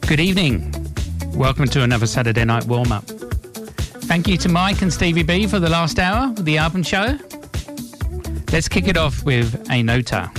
Good evening. Welcome to another Saturday night warm-up. Thank you to Mike and Stevie B for the last hour of the album show. Let's kick it off with A Nota.